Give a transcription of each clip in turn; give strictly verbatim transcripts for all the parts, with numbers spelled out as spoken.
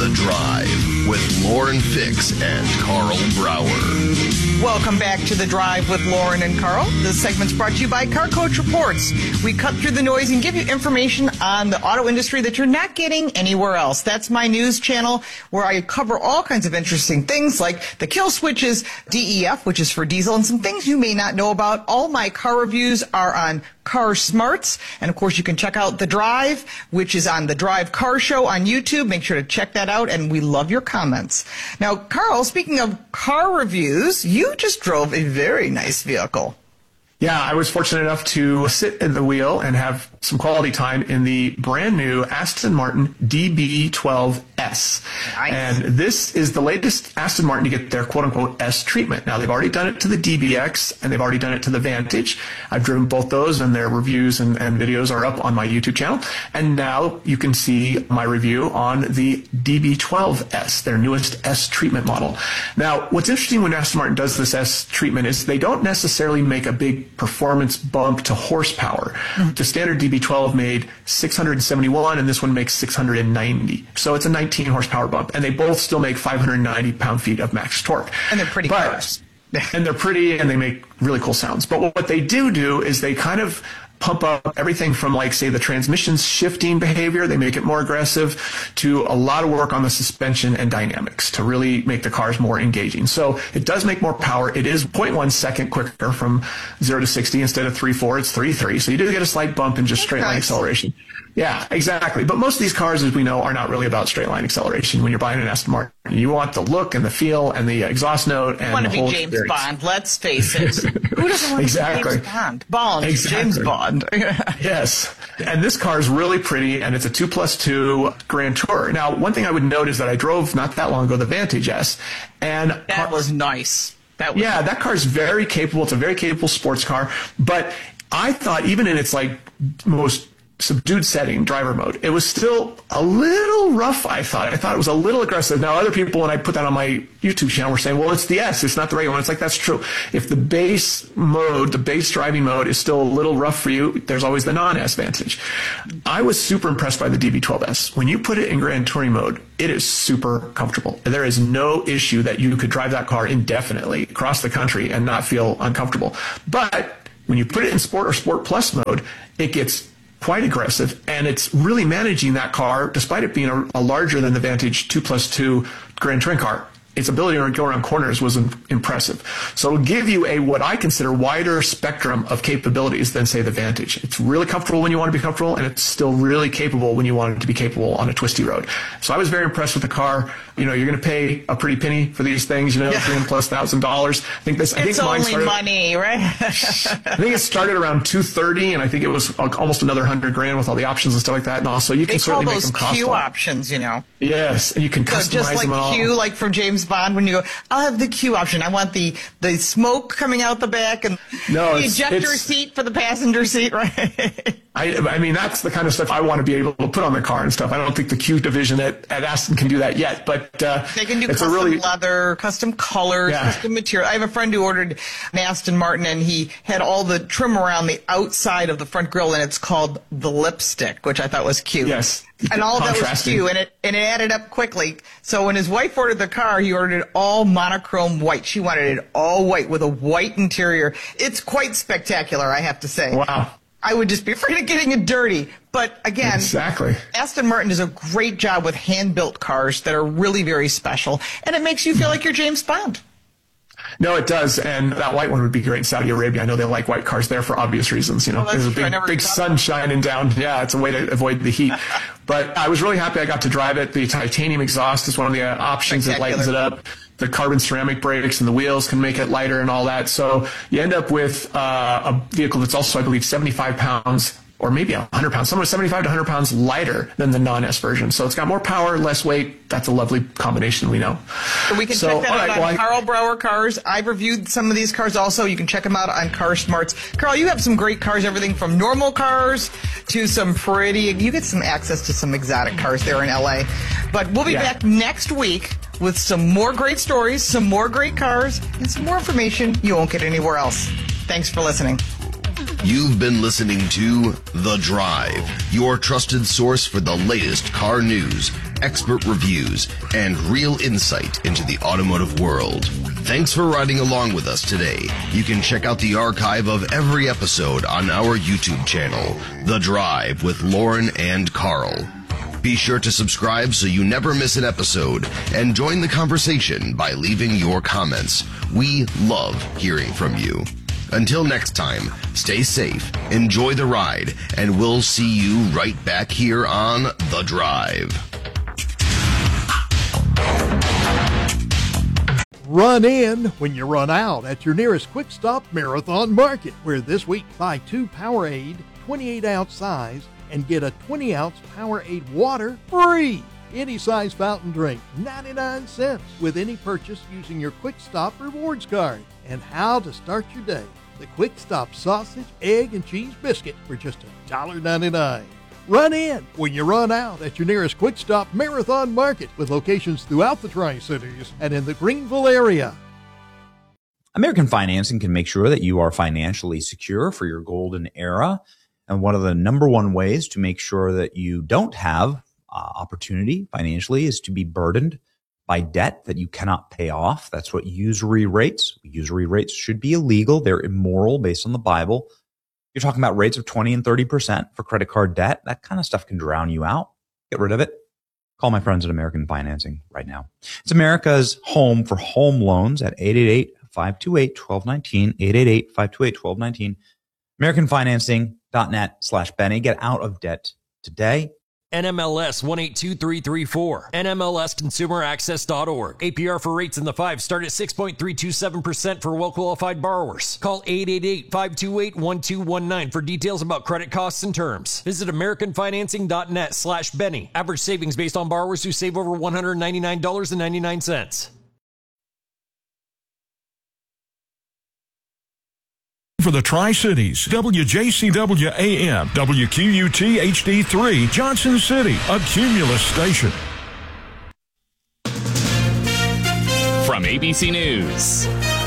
The Drive with Lauren Fix and Carl Brower. Welcome back to The Drive with Lauren and Carl. This segment's brought to you by Car Coach Reports. We cut through the noise and give you information on the auto industry that you're not getting anywhere else. That's my news channel where I cover all kinds of interesting things like the kill switches, D E F, which is for diesel, and some things you may not know about. All my car reviews are on Car Smarts. And of course, you can check out The Drive, which is on the Drive Car Show on YouTube. Make sure to check that out. And we love your comments. Now, Carl, speaking of car reviews, you just drove a very nice vehicle. Yeah, I was fortunate enough to sit at the wheel and have some quality time in the brand new Aston Martin D B twelve S. Nice. And this is the latest Aston Martin to get their quote-unquote S treatment. Now, they've already done it to the D B X and they've already done it to the Vantage. I've driven both those and their reviews and, and videos are up on my YouTube channel. And now you can see my review on the D B twelve S, their newest S treatment model. Now, what's interesting when Aston Martin does this S treatment is they don't necessarily make a big performance bump to horsepower. Mm-hmm. The standard D B twelve made six hundred seventy-one and this one makes six hundred ninety. So it's a nineteen horsepower bump, and they both still make five hundred ninety pound-feet of max torque. And they're pretty but, cars. And they're pretty, and they make really cool sounds. But what they do do is they kind of pump up everything from, like, say, the transmission's shifting behavior. They make it more aggressive, to a lot of work on the suspension and dynamics to really make the cars more engaging. So it does make more power. It is zero point one second quicker from zero to sixty. Instead of three point four, it's three point three. So you do get a slight bump in just straight line acceleration. Yeah, exactly. But most of these cars, as we know, are not really about straight line acceleration when you're buying an Aston Martin. You want the look and the feel and the exhaust note and you want the to whole be James experience. Bond, let's face it. Who doesn't want Exactly. to be James Bond? Bond, Exactly. James Bond. Yes. And this car is really pretty, and it's a two plus two Grand Tourer. Now, one thing I would note is that I drove not that long ago the Vantage S, and That car- was nice. That was yeah, that car is very capable. It's a very capable sports car, but I thought even in its like most subdued setting, driver mode, it was still a little rough, I thought. I thought it was a little aggressive. Now, other people, when I put that on my YouTube channel, were saying, well, it's the S, it's not the regular one. It's like, that's true. If the base mode, the base driving mode is still a little rough for you, there's always the non-S Vantage. I was super impressed by the D B twelve S. When you put it in Grand Touring mode, it is super comfortable. There is no issue that you could drive that car indefinitely across the country and not feel uncomfortable. But when you put it in Sport or Sport Plus mode, it gets quite aggressive, and it's really managing that car, despite it being a, a larger than the Vantage two plus two Grand Touring car. Its ability to go around corners was impressive. So it'll give you a what I consider wider spectrum of capabilities than, say, the Vantage. It's really comfortable when you want to be comfortable, and it's still really capable when you want it to be capable on a twisty road. So I was very impressed with the car. You know, you're going to pay a pretty penny for these things, you know, Yeah. three and plus thousand dollars. I think this, I It's think mine only started, money, right? I think it started around two thirty, and I think it was almost another hundred grand with all the options and stuff like that. And also, you can They call certainly make those them cost Q a lot. options, you know. Yes, and you can So customize just like them all. Q, like from James Bond, when you go, I'll have the Q option. I want the, the smoke coming out the back and No, the it's- ejector it's- seat for the passenger seat, right? I, I mean, that's the kind of stuff I want to be able to put on the car and stuff. I don't think the Q division at, at Aston can do that yet, but uh, They can do it's custom a really leather, custom colors, Yeah. custom material. I have a friend who ordered an Aston Martin, and he had all the trim around the outside of the front grille, and it's called the lipstick, which I thought was cute. Yes. And all of that was Contrasting. cute, and it and it added up quickly. So when his wife ordered the car, he ordered it all monochrome white. She wanted it all white with a white interior. It's quite spectacular, I have to say. Wow. I would just be afraid of getting it dirty. But again, Exactly. Aston Martin does a great job with hand-built cars that are really very special, and it makes you feel like you're James Bond. No, it does, and that white one would be great in Saudi Arabia. I know they like white cars there for obvious reasons. You know, Oh, that's there's a true. I big, never big thought sun shining down. Yeah, it's a way to avoid the heat. But I was really happy I got to drive it. The titanium exhaust is one of the uh, options that lightens it up. The carbon ceramic brakes and the wheels can make it lighter and all that. So you end up with uh, a vehicle that's also, I believe, seventy-five pounds or maybe one hundred pounds, somewhere seventy-five to one hundred pounds lighter than the non-S version. So it's got more power, less weight. That's a lovely combination, we know. So we can So, check that all out right, on well, I- Carl Brower Cars. I've reviewed some of these cars also. You can check them out on Car Smarts. Carl, you have some great cars, everything from normal cars to some pretty, you get some access to some exotic cars there in L A. But we'll be Yeah. back next week with some more great stories, some more great cars, and some more information you won't get anywhere else. Thanks for listening. You've been listening to The Drive, your trusted source for the latest car news, expert reviews, and real insight into the automotive world. Thanks for riding along with us today. You can check out the archive of every episode on our YouTube channel, The Drive with Lauren and Carl. Be sure to subscribe so you never miss an episode, and join the conversation by leaving your comments. We love hearing from you. Until next time, stay safe, enjoy the ride, and we'll see you right back here on The Drive. Run in when you run out at your nearest Quick Stop Marathon Market, where this week buy two Powerade twenty-eight ounce size and get a twenty ounce Powerade water free. Any size fountain drink, ninety-nine cents with any purchase using your Quick Stop Rewards card. And how to start your day. The Quick Stop sausage, egg, and cheese biscuit for just one dollar ninety-nine. Run in when you run out at your nearest Quick Stop Marathon Market, with locations throughout the Tri-Cities and in the Greenville area. American Financing can make sure that you are financially secure for your golden era. And one of the number one ways to make sure that you don't have uh, opportunity financially is to be burdened by debt that you cannot pay off. That's what usury rates. Usury rates should be illegal. They're immoral based on the Bible. You're talking about rates of twenty and thirty percent for credit card debt. That kind of stuff can drown you out. Get rid of it. Call my friends at American Financing right now. It's America's home for home loans at eight eight eight, five two eight, one two one nine, eight eight eight, five two eight, one two one nine, american financing dot net slash Benny. Get out of debt today. N M L S one eight two three three four. N M L S consumer access dot org. A P R for rates in the five start at six point three two seven percent for well-qualified borrowers. Call eight eight eight, five two eight, one two one nine for details about credit costs and terms. Visit american financing dot net slash Benny. Average savings based on borrowers who save over one hundred ninety-nine dollars and ninety-nine cents. For the Tri-Cities, W J C W A M, W Q U T H D three, Johnson City, a Cumulus station. From A B C News,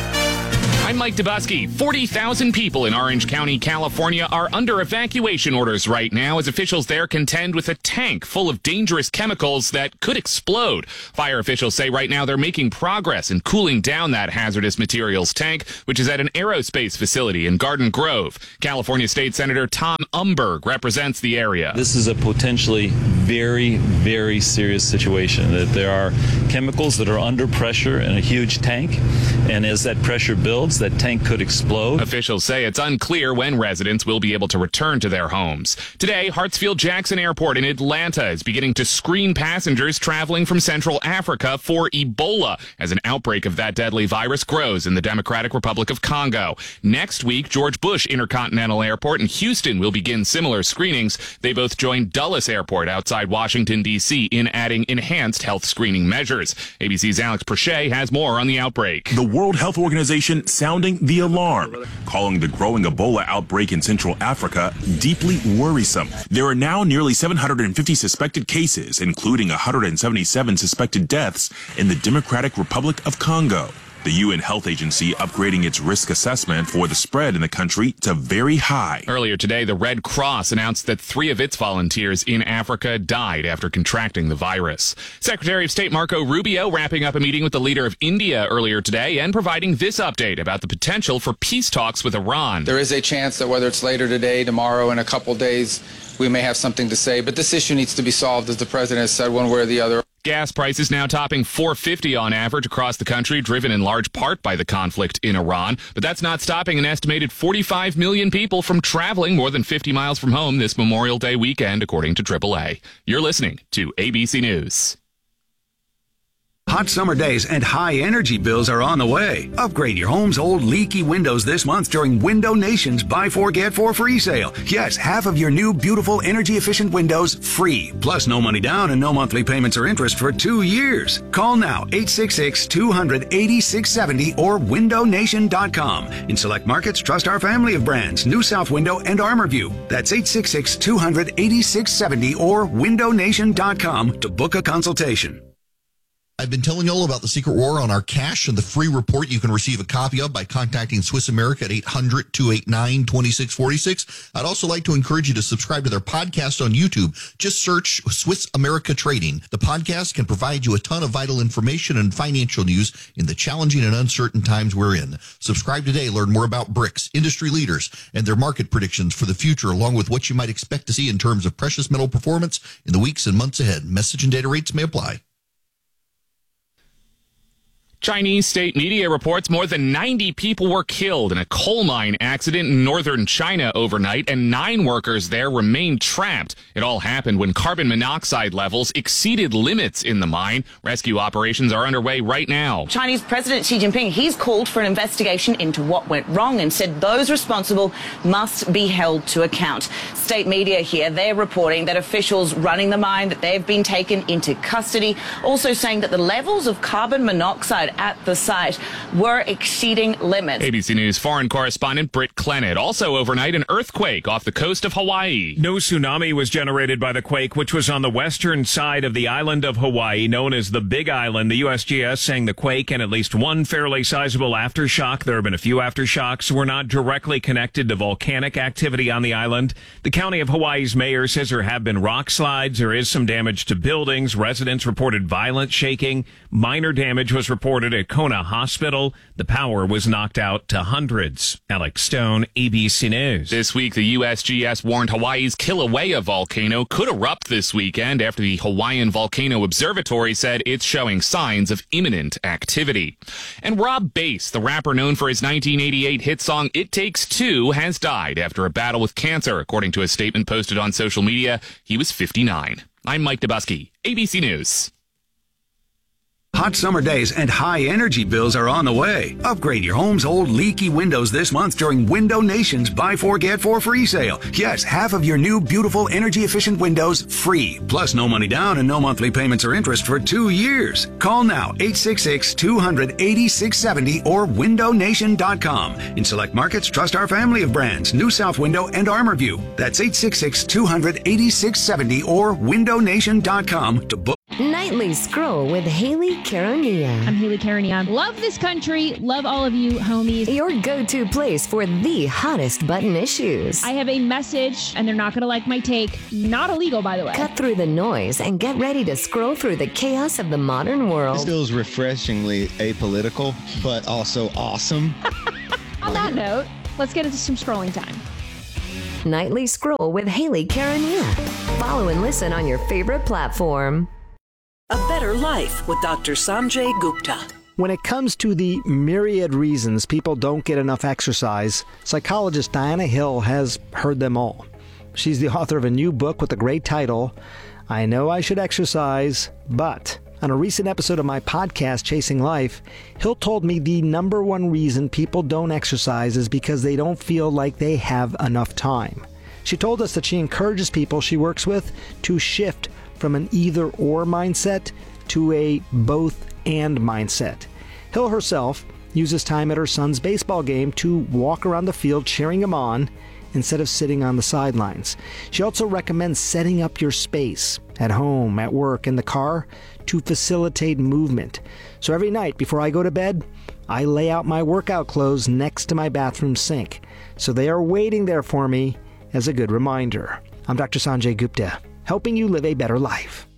I'm Mike Dubusky. forty thousand people in Orange County, California are under evacuation orders right now as officials there contend with a tank full of dangerous chemicals that could explode. Fire officials say right now they're making progress in cooling down that hazardous materials tank, which is at an aerospace facility in Garden Grove. California State Senator Tom Umberg represents the area. This is a potentially very, very serious situation, that there are chemicals that are under pressure in a huge tank, and as that pressure builds, that tank could explode. Officials say it's unclear when residents will be able to return to their homes. Today, Hartsfield-Jackson Airport in Atlanta is beginning to screen passengers traveling from Central Africa for Ebola as an outbreak of that deadly virus grows in the Democratic Republic of Congo. Next week, George Bush Intercontinental Airport in Houston will begin similar screenings. They both joined Dulles Airport outside Washington, D C in adding enhanced health screening measures. A B C's Alex Prochet has more on the outbreak. The World Health Organization sounding the alarm, calling the growing Ebola outbreak in Central Africa deeply worrisome. There are now nearly seven hundred fifty suspected cases, including one hundred seventy-seven suspected deaths in the Democratic Republic of Congo. The U N Health Agency upgrading its risk assessment for the spread in the country to very high. Earlier today, the Red Cross announced that three of its volunteers in Africa died after contracting the virus. Secretary of State Marco Rubio wrapping up a meeting with the leader of India earlier today and providing this update about the potential for peace talks with Iran. There is a chance that whether it's later today, tomorrow, in a couple days, we may have something to say. But this issue needs to be solved, as the president has said, one way or the other. Gas prices now topping four fifty on average across the country, driven in large part by the conflict in Iran. But that's not stopping an estimated forty-five million people from traveling more than fifty miles from home this Memorial Day weekend, according to triple A. You're listening to A B C News. Hot summer days and high energy bills are on the way. Upgrade your home's old leaky windows this month during Window Nation's Buy Four Get Four free sale. Yes, half of your new beautiful energy efficient windows free. Plus no money down and no monthly payments or interest for two years. Call now eight six six, two hundred, eighty-six seventy or window nation dot com. In select markets, trust our family of brands, New South Window and ArmorView. That's eight six six, two hundred, eighty-six seventy or window nation dot com to book a consultation. I've been telling you all about the secret war on our cash and the free report you can receive a copy of by contacting Swiss America at eight hundred, two eight nine, two six four six. I'd also like to encourage you to subscribe to their podcast on YouTube. Just search Swiss America Trading. The podcast can provide you a ton of vital information and financial news in the challenging and uncertain times we're in. Subscribe today. Learn more about BRICS, industry leaders, and their market predictions for the future, along with what you might expect to see in terms of precious metal performance in the weeks and months ahead. Message and data rates may apply. Chinese state media reports more than ninety people were killed in a coal mine accident in northern China overnight, and nine workers there remained trapped. It all happened when carbon monoxide levels exceeded limits in the mine. Rescue operations are underway right now. Chinese President Xi Jinping, he's called for an investigation into what went wrong and said those responsible must be held to account. State media here, they're reporting that officials running the mine, that they've been taken into custody, also saying that the levels of carbon monoxide at the site were exceeding limits. A B C News foreign correspondent Britt Clennett. Also overnight, an earthquake off the coast of Hawaii. No tsunami was generated by the quake, which was on the western side of the island of Hawaii, known as the Big Island. The U S G S saying the quake and at least one fairly sizable aftershock, there have been a few aftershocks, were not directly connected to volcanic activity on the island. The county of Hawaii's mayor says there have been rock slides. There is some damage to buildings. Residents reported violent shaking. Minor damage was reported at Kona Hospital. The power was knocked out to hundreds. Alex Stone, A B C News. This week, the U S G S warned Hawaii's Kilauea volcano could erupt this weekend after the Hawaiian Volcano Observatory said it's showing signs of imminent activity. And Rob Bass, the rapper known for his nineteen eighty-eight hit song It Takes Two, has died after a battle with cancer. According to a statement posted on social media, he was fifty-nine. I'm Mike Dubusky, A B C News. Hot summer days and high energy bills are on the way. Upgrade your home's old leaky windows this month during Window Nation's Buy Four Get Four free sale. Yes, half of your new beautiful energy efficient windows free. Plus no money down and no monthly payments or interest for two years. Call now eight six six, two hundred, eighty-six seventy or window nation dot com. In select markets, trust our family of brands, New South Window and ArmorView. That's eight six six, two hundred, eighty-six seventy or window nation dot com to book. Nightly Scroll with Haley Caronia. I'm Haley Caronia. Love this country. Love all of you, homies. Your go-to place for the hottest button issues. I have a message, and they're not going to like my take. Not illegal, by the way. Cut through the noise and get ready to scroll through the chaos of the modern world. This feels refreshingly apolitical, but also awesome. On that note, let's get into some scrolling time. Nightly Scroll with Haley Caronia. Follow and listen on your favorite platform. A Better Life with Doctor Sanjay Gupta. When it comes to the myriad reasons people don't get enough exercise, psychologist Diana Hill has heard them all. She's the author of a new book with the great title, I Know I Should Exercise, But. On a recent episode of my podcast, Chasing Life, Hill told me the number one reason people don't exercise is because they don't feel like they have enough time. She told us that she encourages people she works with to shift from an either-or mindset to a both-and mindset. Hill herself uses time at her son's baseball game to walk around the field cheering him on instead of sitting on the sidelines. She also recommends setting up your space at home, at work, in the car to facilitate movement. So every night before I go to bed, I lay out my workout clothes next to my bathroom sink, so they are waiting there for me as a good reminder. I'm Doctor Sanjay Gupta, helping you live a better life.